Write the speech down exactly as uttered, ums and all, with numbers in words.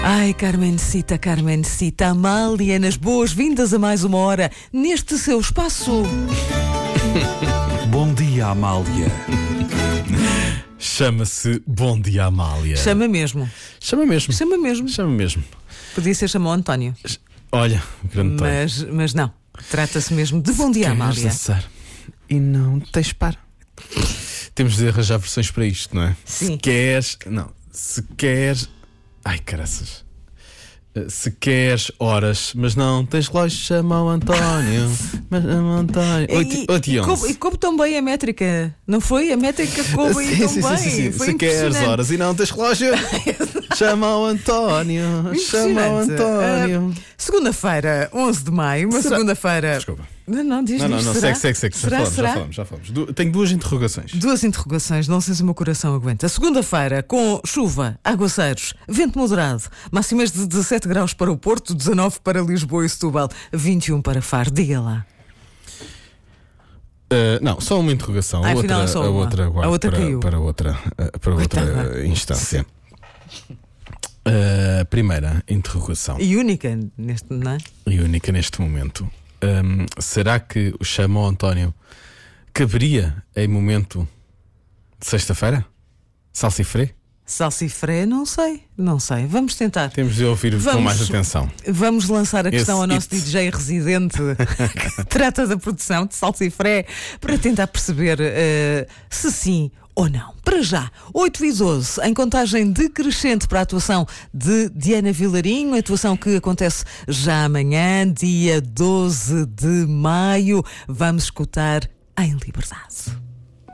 Ai, Carmencita, Carmencita, Amália, nas boas-vindas a mais uma hora neste seu espaço. Bom dia, Amália. Chama-se Bom Dia Amália. Chama mesmo. Chama mesmo. Chama mesmo. Chama mesmo. Podia ser chamado António. Olha, grande António. Mas, mas não. Trata-se mesmo de Bom Dia Amália. Dançar e não tens par. Temos de arranjar versões para isto, não é? Sim. Se queres. Não. Se queres. Ai, caraças. Se queres horas, mas não tes relógio, chama o António. Mas chama o António. oito e onze. E coube tão bem a métrica, não foi? A métrica coube Sim, tão sim, bem. sim, sim. Foi Se queres horas e não tens relógio, chama o António. Chama o António. Uh, segunda-feira, onze de maio, uma Será... segunda-feira. Desculpa. Não, não, diz Não, não, diz, não, será? segue, segue, segue. Será, Já falamos, será? já falamos, já falamos. Du- Tenho duas interrogações. Duas interrogações, não sei se o meu coração aguenta. Segunda-feira, com chuva, aguaceiros, vento moderado, máximas de dezassete graus para o Porto, dezanove para Lisboa e Setúbal, vinte e um para Faro. Diga lá. Uh, não, só uma interrogação. Ah, a afinal, outra, só a uma. outra, guardo A outra para, caiu. para outra, uh, para outra Coitada. instância. Uh, primeira interrogação E única neste, não é? e única neste momento. Um, será que o chama o António caberia em momento de sexta-feira? Salsifré? Salsifré, não sei, não sei. Vamos tentar. Temos de ouvir com Vamos- mais atenção. Vamos lançar a questão Esse ao nosso it. D J residente que trata da produção de Salsifré para tentar perceber uh, se sim ou não. Para já, oito e doze, em contagem decrescente para a atuação de Diana Vilarinho, atuação que acontece já amanhã, dia doze de maio. Vamos escutar Em Liberdade.